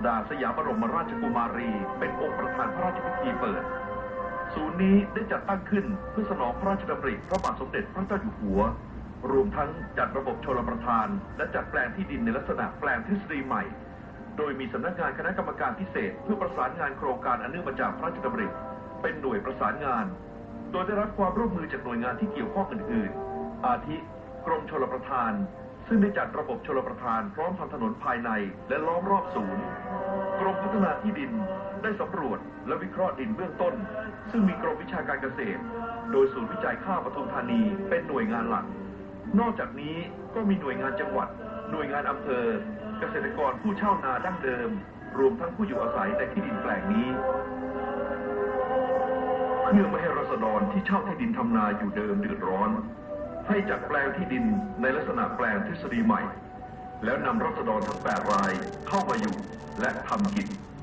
ด่านสยามบรมราชกุมารีเป็นองค์ประธานพระราชพิธีเปิดศูนย์นี้ได้จัดตั้งขึ้นเพื่อสนองพระราชดำริพระบาทสมเด็จพระเจ้าอยู่หัวรวมทั้งจัดระบบชลประทานและจัดแปลงที่ดินในลักษณะแปลงทฤษฎีใหม่โดยมีสำนักงานคณะกรรมการพิเศษเพื่อประสานงานโครงการอันเนื่องมาจากพระราชดำริเป็นหน่วยประสานงานโดยได้รับความร่วมมือจากหน่วยงานที่เกี่ยวข้องอื่นๆอาทิกรมชลประทานซึ่งได้จัดระบบชลประทานพร้อมทำถนนภายในและล้อมรอบศูนย์กรมพัฒนาที่ดินได้สำรวจและวิเคราะห์ดินเบื้องต้นซึ่งมีกรมวิชาการเกษตรโดยศูนย์วิจัยข้าวปทุมธานีเป็นหน่วยงานหลักนอกจากนี้ก็มีหน่วยงานจังหวัดหน่วยงานอำเภอเกษตรกรผู้เช่านาดั้งเดิมรวมทั้งผู้อยู่อาศัยในที่ดินแปลงนี้เพื่อไม่ให้ราษฎรที่เช่าที่ดินทำนาอยู่เดิมเดือดร้อนให้จัดแปลงที่ดินในลักษณะแปลงทฤษฎีใหม่แล้วนำราษฎรทั้ง8 รายเข้ามาอยู่และทำกิน